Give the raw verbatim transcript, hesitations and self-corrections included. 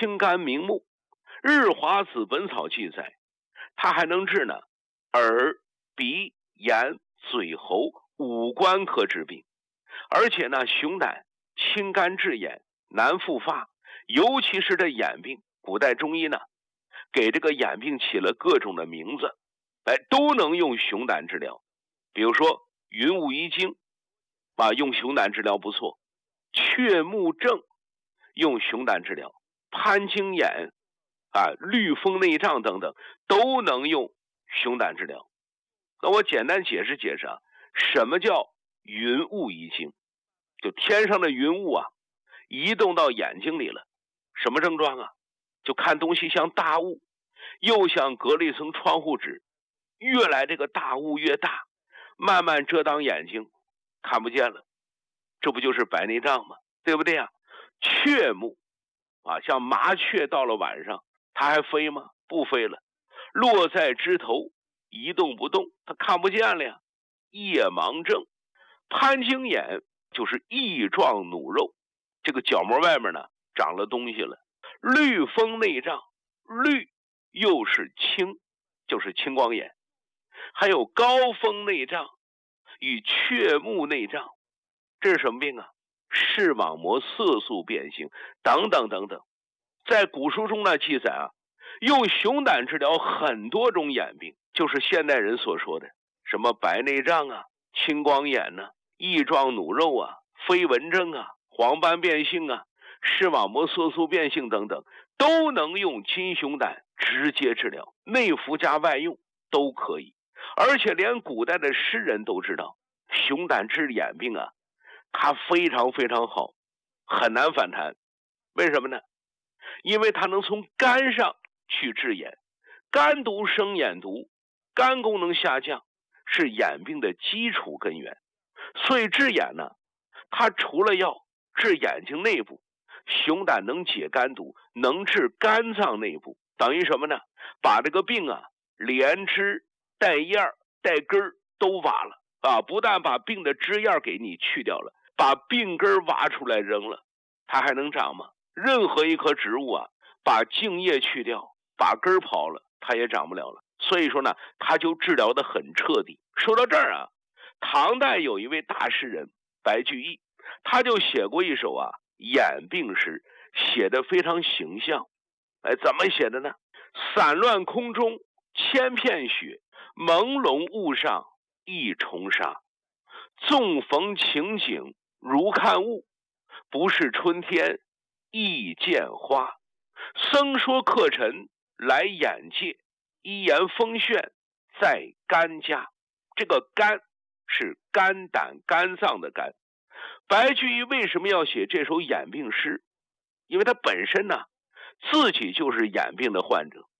清肝明目。日华子本草记载，它还能治呢耳、鼻、眼、嘴、喉五官科之病。而且呢，熊胆清肝治眼，难复发，尤其是这眼病。古代中医呢，给这个眼病起了各种的名字，哎，都能用熊胆治疗。比如说云雾遗精啊，用熊胆治疗不错；雀目症用熊胆治疗，潘金眼啊、绿风内障等等都能用熊胆治疗。那我简单解释解释啊，什么叫云雾遗精？就天上的云雾啊，移动到眼睛里了。什么症状啊？就看东西像大雾，又像隔了一层窗户纸，越来这个大雾越大，慢慢遮挡眼睛，看不见了。这不就是白内障吗？对不对啊？雀目啊，像麻雀到了晚上，它还飞吗？不飞了，落在枝头，一动不动，它看不见了呀。夜盲症。潘金眼就是翼状弩肉，这个角膜外面呢长了东西了。绿风内障，绿又是青，就是青光眼。还有高风内障与雀目内障，这是什么病啊？视网膜色素变性等等等等。在古书中呢记载啊，用熊胆治疗很多种眼病，就是现代人所说的什么白内障啊、青光眼啊、翼状弩肉啊、飞蚊症啊、黄斑变性啊、视网膜色素变性等等，都能用金熊胆直接治疗，内服加外用都可以。而且连古代的诗人都知道，熊胆治眼病啊，它非常非常好，很难反弹。为什么呢？因为它能从肝上去治眼，肝毒生眼毒，肝功能下降是眼病的基础根源。所以治眼呢，它除了要治眼睛内部，熊胆能解肝毒，能治肝脏内部，等于什么呢？把这个病啊连枝带叶带根都挖了啊！不但把病的枝叶给你去掉了，把病根挖出来扔了，它还能长吗？任何一棵植物啊，把茎叶去掉，把根刨了，它也长不了了。所以说呢，它就治疗的很彻底。说到这儿啊，唐代有一位大诗人白居易，他就写过一首啊眼病诗，写的非常形象。哎，怎么写的呢？散乱空中千片雪，朦胧雾上一重纱。纵逢情景如看雾，不是春天亦见花。僧说客尘来眼界，一言风眩在肝家。这个肝是肝胆肝脏的肝。白居易为什么要写这首眼病诗？因为他本身呢自己就是眼病的患者，